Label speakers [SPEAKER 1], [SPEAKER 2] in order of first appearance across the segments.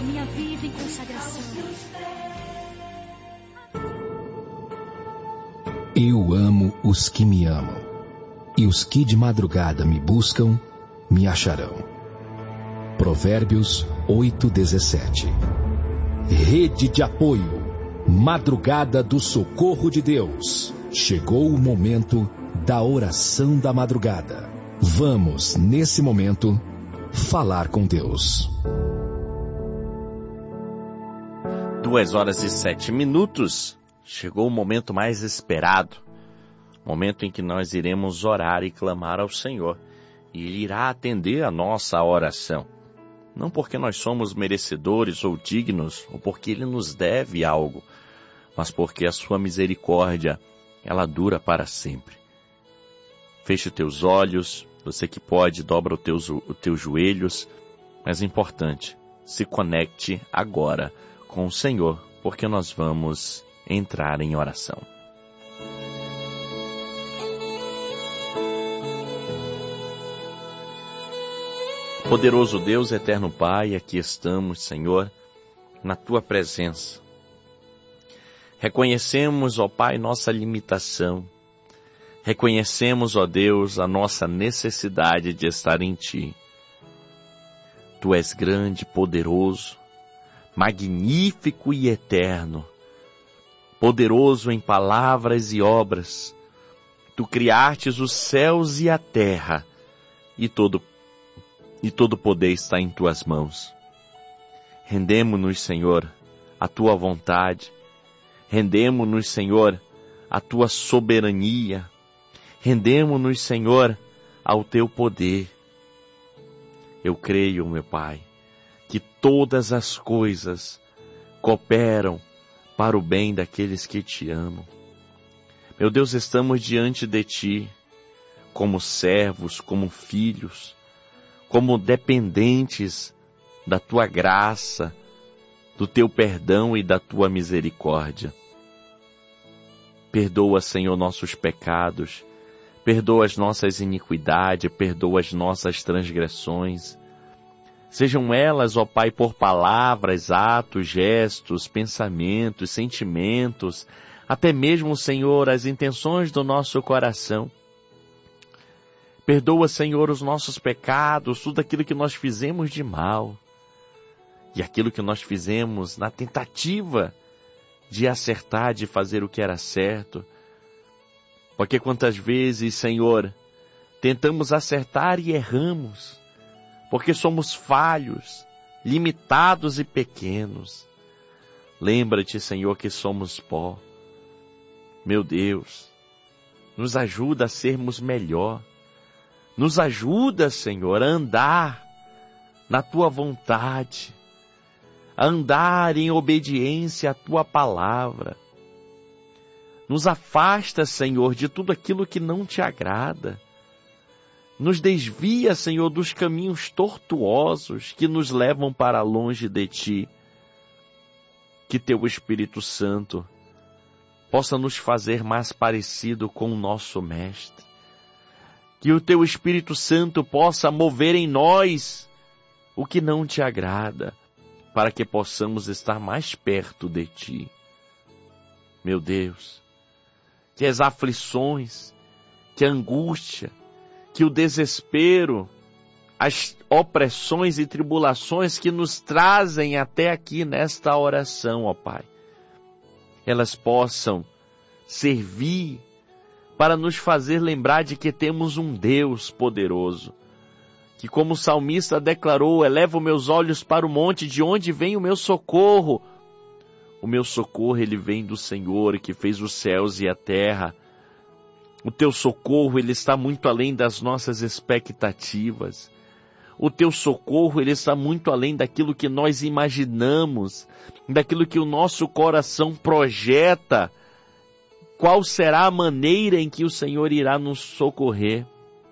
[SPEAKER 1] a minha vida em consagração.
[SPEAKER 2] Eu amo os que me amam, e os que de madrugada me buscam, me acharão. Provérbios 8:17. Rede de apoio, Madrugada do Socorro de Deus. Chegou o momento da oração da madrugada. Vamos, nesse momento, falar com Deus.
[SPEAKER 3] 2h07. Chegou o momento mais esperado. Momento em que nós iremos orar e clamar ao Senhor. E Ele irá atender a nossa oração. Não porque nós somos merecedores ou dignos, ou porque Ele nos deve algo, mas porque a sua misericórdia, ela dura para sempre. Feche os teus olhos, você que pode, dobra os teus joelhos, mas é importante, se conecte agora com o Senhor, porque nós vamos entrar em oração. Poderoso Deus, eterno Pai, aqui estamos, Senhor, na Tua presença. Reconhecemos, ó Pai, nossa limitação. Reconhecemos, ó Deus, a nossa necessidade de estar em Ti. Tu és grande, poderoso, magnífico e eterno. Poderoso em palavras e obras. Tu criastes os céus e a terra, e todo poder está em Tuas mãos. Rendemo-nos, Senhor, à Tua vontade. Rendemo-nos, Senhor, à Tua soberania. Rendemo-nos, Senhor, ao Teu poder. Eu creio, meu Pai, que todas as coisas cooperam para o bem daqueles que Te amam. Meu Deus, estamos diante de Ti, como servos, como filhos, como dependentes da Tua graça, do Teu perdão e da Tua misericórdia. Perdoa, Senhor, nossos pecados, perdoa as nossas iniquidades, perdoa as nossas transgressões. Sejam elas, ó Pai, por palavras, atos, gestos, pensamentos, sentimentos, até mesmo, Senhor, as intenções do nosso coração. Perdoa, Senhor, os nossos pecados, tudo aquilo que nós fizemos de mal e aquilo que nós fizemos na tentativa de acertar, de fazer o que era certo. Porque quantas vezes, Senhor, tentamos acertar e erramos, porque somos falhos, limitados e pequenos. Lembra-te, Senhor, que somos pó. Meu Deus, nos ajuda a sermos melhor. Nos ajuda, Senhor, a andar na Tua vontade, a andar em obediência à Tua palavra. Nos afasta, Senhor, de tudo aquilo que não Te agrada. Nos desvia, Senhor, dos caminhos tortuosos que nos levam para longe de Ti. Que Teu Espírito Santo possa nos fazer mais parecido com o nosso Mestre. Que o Teu Espírito Santo possa mover em nós o que não Te agrada, para que possamos estar mais perto de Ti. Meu Deus, que as aflições, que a angústia, que o desespero, as opressões e tribulações que nos trazem até aqui nesta oração, ó Pai, elas possam servir para nos fazer lembrar de que temos um Deus poderoso, que como o salmista declarou, elevo meus olhos para o monte, de onde vem o meu socorro? O meu socorro, ele vem do Senhor, que fez os céus e a terra. O Teu socorro, ele está muito além das nossas expectativas. O Teu socorro, ele está muito além daquilo que nós imaginamos, daquilo que o nosso coração projeta. Qual será a maneira em que o Senhor irá nos socorrer?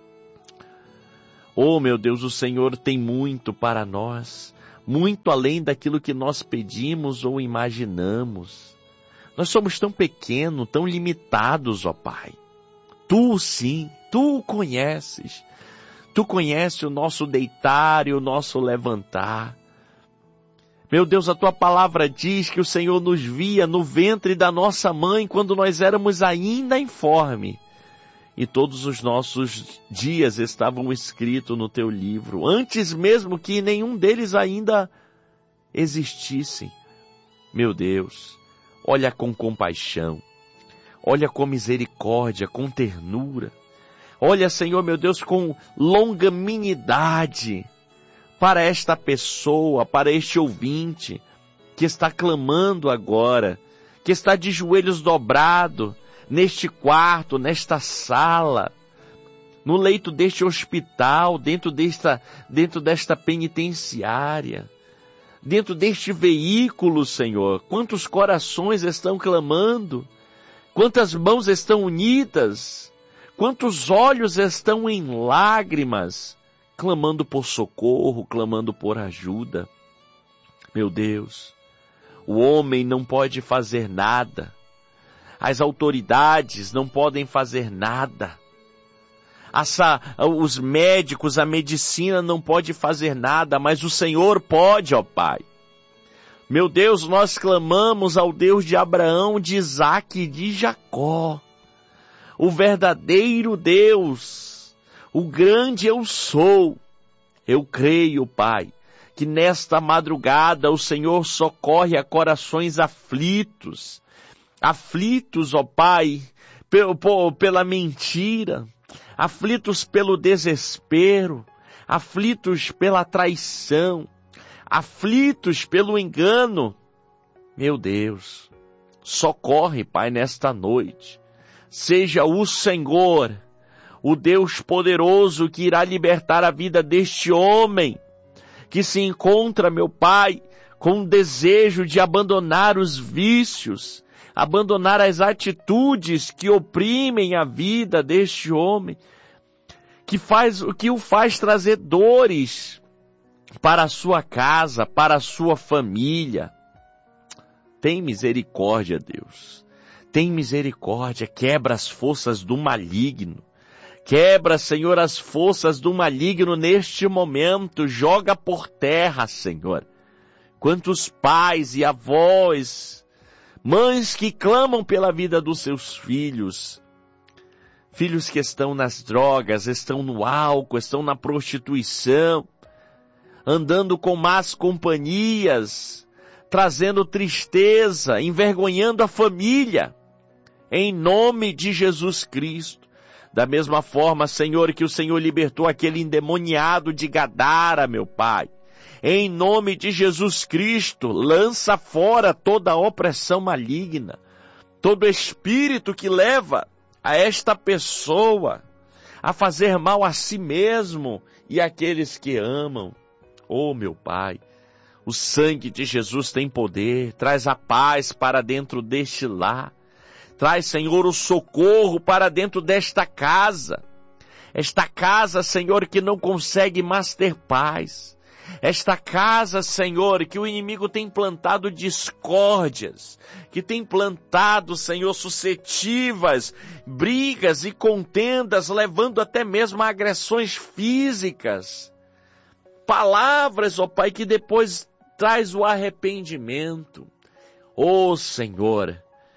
[SPEAKER 3] Oh, meu Deus, o Senhor tem muito para nós, muito além daquilo que nós pedimos ou imaginamos. Nós somos tão pequenos, tão limitados, ó Pai. Tu sim, Tu o conheces. Tu conheces o nosso deitar e o nosso levantar. Meu Deus, a tua palavra diz que o Senhor nos via no ventre da nossa mãe quando nós éramos ainda informe. E todos os nossos dias estavam escritos no teu livro, antes mesmo que nenhum deles ainda existissem. Meu Deus, olha com compaixão, olha com misericórdia, com ternura. Olha, Senhor, meu Deus, com longanimidade para esta pessoa, para este ouvinte que está clamando agora, que está de joelhos dobrado neste quarto, nesta sala, no leito deste hospital, dentro desta penitenciária, dentro deste veículo, Senhor. Quantos corações estão clamando, quantas mãos estão unidas, quantos olhos estão em lágrimas, clamando por socorro, clamando por ajuda. Meu Deus, o homem não pode fazer nada, as autoridades não podem fazer nada, os médicos, a medicina não pode fazer nada, mas o Senhor pode, ó Pai. Meu Deus, nós clamamos ao Deus de Abraão, de Isaque e de Jacó, o verdadeiro Deus, o grande eu sou. Eu creio, Pai, que nesta madrugada o Senhor socorre a corações aflitos, ó Pai, pela mentira, aflitos pelo desespero, aflitos pela traição, aflitos pelo engano. Meu Deus, socorre, Pai, nesta noite. Seja o Senhor, o Deus poderoso que irá libertar a vida deste homem, que se encontra, meu Pai, com o desejo de abandonar os vícios, abandonar as atitudes que oprimem a vida deste homem, que o faz trazer dores para a sua casa, para a sua família. Tem misericórdia, Deus. Tem misericórdia, quebra as forças do maligno. Quebra, Senhor, as forças do maligno neste momento. Joga por terra, Senhor. Quantos pais e avós, mães que clamam pela vida dos seus filhos. Filhos que estão nas drogas, estão no álcool, estão na prostituição, andando com más companhias, trazendo tristeza, envergonhando a família. Em nome de Jesus Cristo. Da mesma forma, Senhor, que o Senhor libertou aquele endemoniado de Gadara, meu Pai. Em nome de Jesus Cristo, lança fora toda a opressão maligna, todo espírito que leva a esta pessoa a fazer mal a si mesmo e àqueles que amam. Oh, meu Pai, o sangue de Jesus tem poder, traz a paz para dentro deste lar. Traz, Senhor, o socorro para dentro desta casa. Esta casa, Senhor, que não consegue mais ter paz. Esta casa, Senhor, que o inimigo tem plantado discórdias, que tem plantado, Senhor, suscetivas, brigas e contendas, levando até mesmo a agressões físicas. Palavras, ó Pai, que depois traz o arrependimento. Ó Senhor,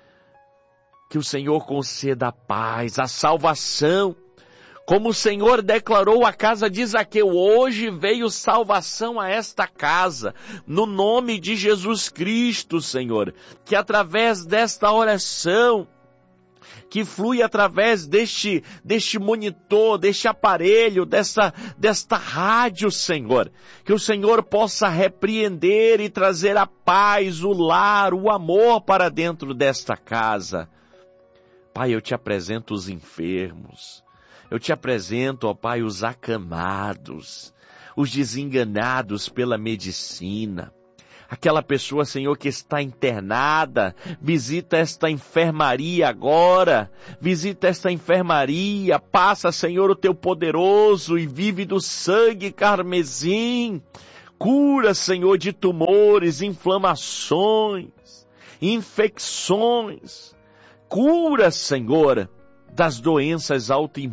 [SPEAKER 3] que o Senhor conceda a paz, a salvação. Como o Senhor declarou à casa de Zaqueu, hoje veio salvação a esta casa, no nome de Jesus Cristo, Senhor, que através desta oração, que flui através deste monitor, deste aparelho, desta rádio, Senhor, que o Senhor possa repreender e trazer a paz, o lar, o amor para dentro desta casa. Pai, eu te apresento os enfermos. Eu te apresento, ó Pai, os acamados, os desenganados pela medicina. Aquela pessoa, Senhor, que está internada, visita esta enfermaria agora. Visita esta enfermaria, passa, Senhor, o teu poderoso e vívido sangue carmesim. Cura, Senhor, de tumores, inflamações, infecções. Cura, Senhor, das doenças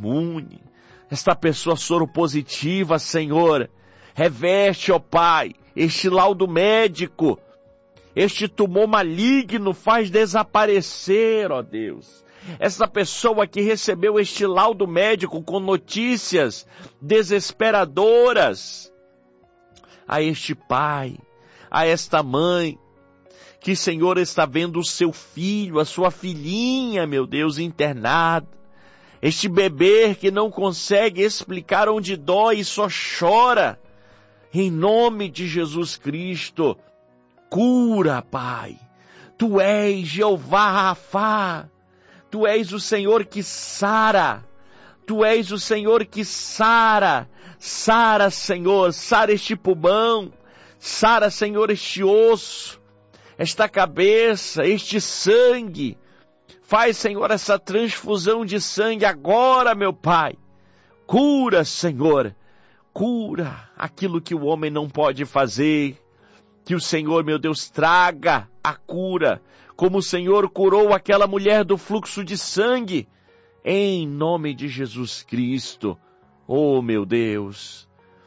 [SPEAKER 3] autoimunes. Esta pessoa soropositiva, Senhor, reveste, ó Pai, este laudo médico, este tumor maligno faz desaparecer, ó Deus. Essa pessoa que recebeu este laudo médico com notícias desesperadoras, a este pai, a esta mãe, que, Senhor, está vendo o seu filho, a sua filhinha, meu Deus, internado. Este bebê que não consegue explicar onde dói e só chora. Em nome de Jesus Cristo, cura, Pai. Tu és Jeová Rafá. Tu és o Senhor que sara. Tu és o Senhor que sara. Sara, Senhor, sara este pulmão. Sara, Senhor, este osso, esta cabeça, este sangue. Faz, Senhor, essa transfusão de sangue agora, meu Pai. Cura, Senhor. Cura aquilo que o homem não pode fazer. Que o Senhor, meu Deus, traga a cura. Como o Senhor curou aquela mulher do fluxo de sangue. Em nome de Jesus Cristo. Oh, meu Deus.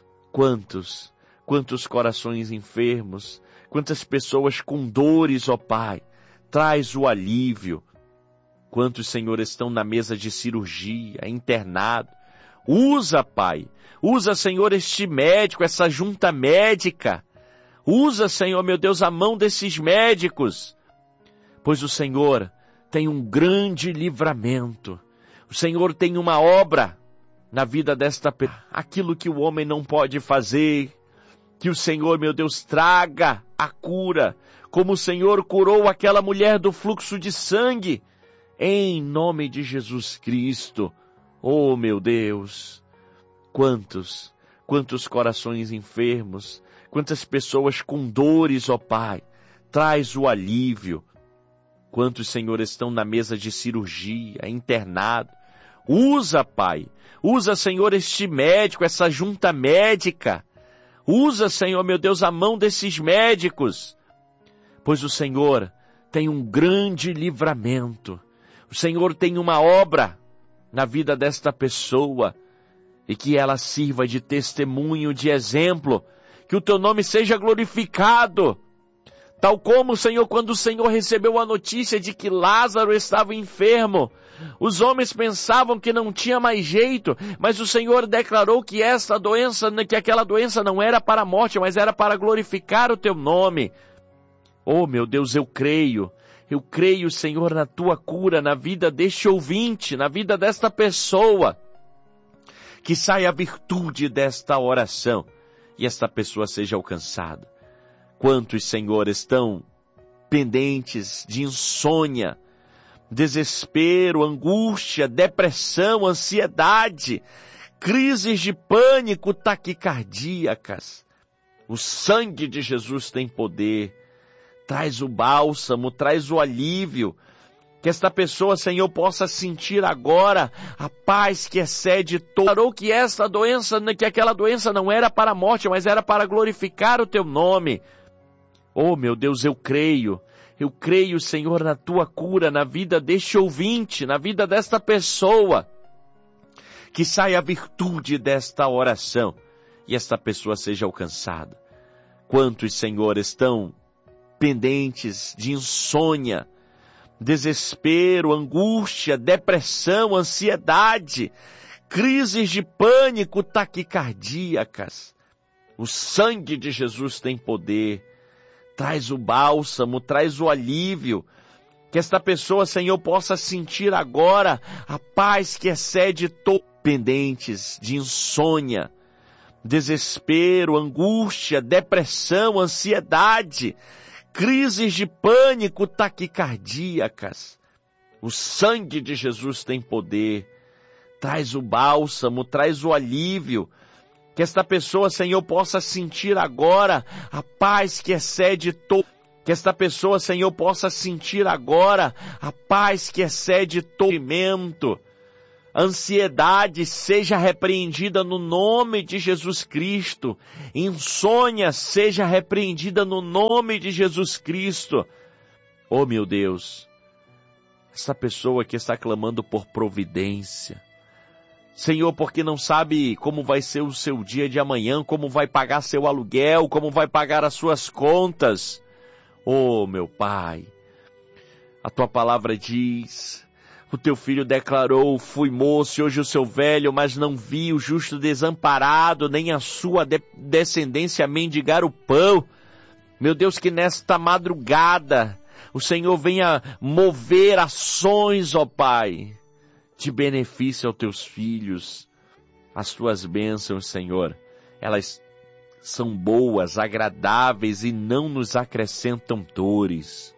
[SPEAKER 3] Quantos corações enfermos. Quantas pessoas com dores, ó Pai. Traz o alívio. Quantos, Senhor, estão na mesa de cirurgia, internado. Usa, Pai. Usa, Senhor, este médico, essa junta médica. Usa, Senhor, meu Deus, a mão desses médicos. Pois o Senhor tem um grande livramento. O Senhor tem uma obra na vida desta pessoa. Aquilo que o homem não pode fazer. Que o Senhor, meu Deus, traga a cura. Como o Senhor curou aquela mulher do fluxo de sangue. Em nome de Jesus Cristo. Oh, meu Deus. Quantos corações enfermos. Quantas pessoas com dores, ó Pai. Traz o alívio. Quantos, Senhor, estão na mesa de cirurgia, internado. Usa, Pai. Usa, Senhor, este médico, essa junta médica. Usa, Senhor, meu Deus, a mão desses médicos. Pois o Senhor tem um grande livramento. O Senhor tem uma obra na vida desta pessoa. E que ela sirva de testemunho, de exemplo. Que o teu nome seja glorificado. Tal como, Senhor, quando o Senhor recebeu a notícia de que Lázaro estava enfermo, os homens pensavam que não tinha mais jeito, mas o Senhor declarou que aquela doença não era para a morte, mas era para glorificar o teu nome. Oh, meu Deus, eu creio, Senhor, na tua cura, na vida deste ouvinte, na vida desta pessoa, que saia a virtude desta oração e esta pessoa seja alcançada. Quantos, Senhor, estão pendentes de insônia, desespero, angústia, depressão, ansiedade, crises de pânico, taquicardíacas. O sangue de Jesus tem poder. Traz o bálsamo, traz o alívio. Que esta pessoa, Senhor, possa sentir agora a paz que excede todo. Declarou que aquela doença não era para a morte, mas era para glorificar o teu nome. Oh, meu Deus, eu creio, Senhor, na tua cura, na vida deste ouvinte, na vida desta pessoa. Que saia a virtude desta oração e esta pessoa seja alcançada. Quantos, Senhor, estão pendentes de insônia, desespero, angústia, depressão, ansiedade, crises de pânico, taquicardíacas. O sangue de Jesus tem poder. Traz o bálsamo, traz o alívio. Que esta pessoa, Senhor, possa sentir agora a paz que excede todo. Pendentes de insônia, desespero, angústia, depressão, ansiedade, crises de pânico, taquicardíacas. O sangue de Jesus tem poder. Traz o bálsamo, traz o alívio. Que esta pessoa, Senhor, possa sentir agora a paz que excede todo. Que esta pessoa, Senhor, possa sentir agora a paz que excede todo sofrimento. Ansiedade seja repreendida no nome de Jesus Cristo. Insônia seja repreendida no nome de Jesus Cristo. Oh, meu Deus, essa pessoa que está clamando por providência, Senhor, porque não sabe como vai ser o seu dia de amanhã, como vai pagar seu aluguel, como vai pagar as suas contas. Oh, meu Pai, a tua palavra diz, o teu filho declarou, fui moço e hoje eu sou velho, mas não vi o justo desamparado, nem a sua descendência mendigar o pão. Meu Deus, que nesta madrugada o Senhor venha mover ações, ó Pai, de benefício aos teus filhos. As tuas bênçãos, Senhor, elas são boas, agradáveis e não nos acrescentam dores.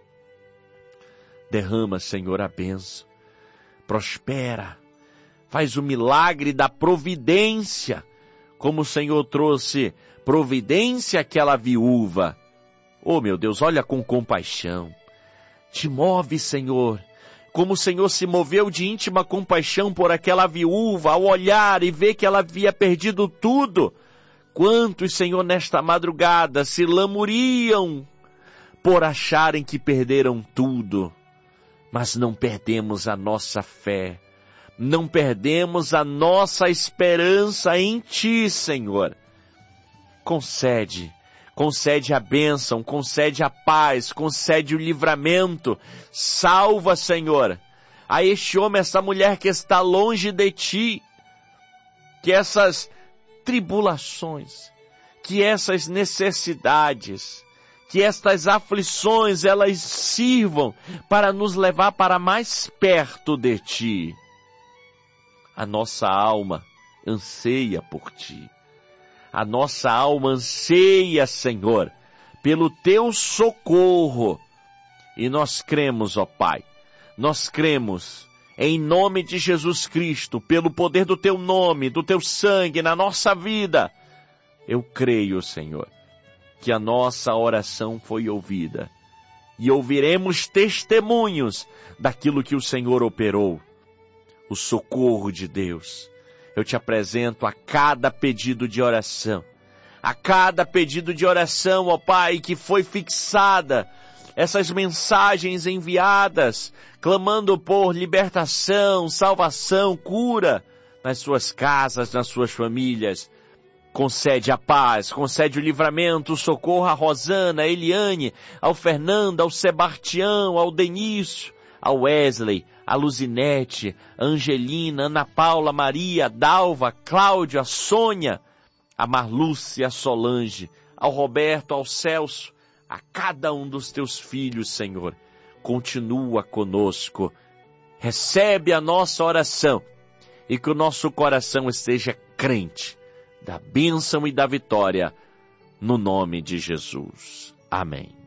[SPEAKER 3] Derrama, Senhor, a bênção. Prospera. Faz o milagre da providência, como o Senhor trouxe providência àquela viúva. Oh, meu Deus, olha com compaixão. Te move, Senhor, como o Senhor se moveu de íntima compaixão por aquela viúva, ao olhar e ver que ela havia perdido tudo. Quantos, Senhor, nesta madrugada se lamuriam por acharem que perderam tudo. Mas não perdemos a nossa fé, não perdemos a nossa esperança em Ti, Senhor. Concede a bênção, concede a paz, concede o livramento. Salva, Senhor, a este homem, essa mulher que está longe de Ti. Que essas tribulações, que essas necessidades, que estas aflições, elas sirvam para nos levar para mais perto de Ti. A nossa alma anseia por Ti. A nossa alma anseia, Senhor, pelo Teu socorro. E nós cremos, ó Pai, nós cremos em nome de Jesus Cristo, pelo poder do Teu nome, do Teu sangue na nossa vida. Eu creio, Senhor, que a nossa oração foi ouvida. E ouviremos testemunhos daquilo que o Senhor operou. O socorro de Deus. Eu te apresento a cada pedido de oração. A cada pedido de oração, ó Pai, que foi fixada. Essas mensagens enviadas, clamando por libertação, salvação, cura nas suas casas, nas suas famílias. Concede a paz, concede o livramento, o socorro a Rosana, a Eliane, ao Fernando, ao Sebastião, ao Denício, ao Wesley, a Luzinete, a Angelina, a Ana Paula, a Maria, a Dalva, a Cláudia, a Sônia, a Marlúcia, a Solange, ao Roberto, ao Celso, a cada um dos teus filhos, Senhor. Continua conosco, recebe a nossa oração e que o nosso coração esteja crente da bênção e da vitória, no nome de Jesus. Amém.